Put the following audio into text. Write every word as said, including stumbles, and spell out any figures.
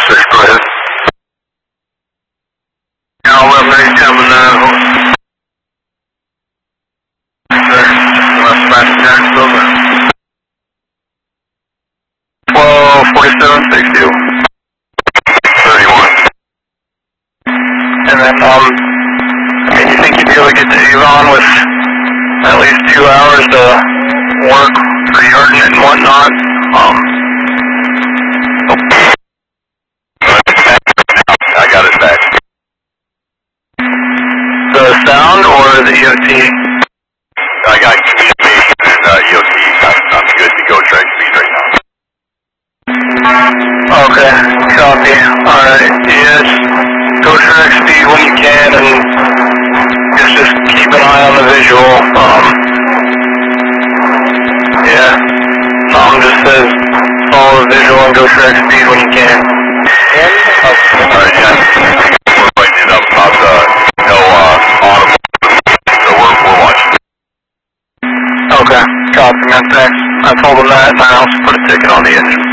six, go ahead. Now, eleven eighty-seven, uh, left fast tax over. twelve forty-seven, sixty. thirty-one. And then, um, and you think you'd be able to get to Avon with at least two hours to work re-harden and whatnot? Um, I got it back. The sound or the E O T? I got communication and uh, E O T. I'm, I'm good to go track speed right now. Okay, copy. Alright, yes. Go track speed when you can and just, just keep an eye on the visual. Um, yeah. Tom just says follow the visual and go track speed when you can. Alright, yeah. We're fighting it up about the no uh, audible, so we're, we're watching. Okay, copy, man, thanks. I told him that and I also put a ticket on the engine.